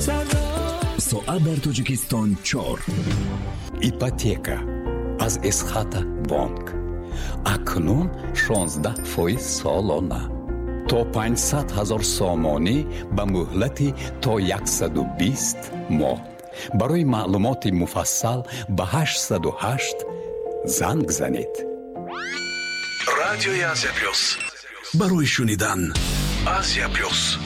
соат дар Тоҷикистон 4. ипотека аз эсхата бонк акнун 16% солона то 500,000 сомонӣ ба муҳлати то 120 моҳ. барои маълумоти муфассал ба 808 занг занед. радиои Азия плюс, барои шунидан Азия плюс.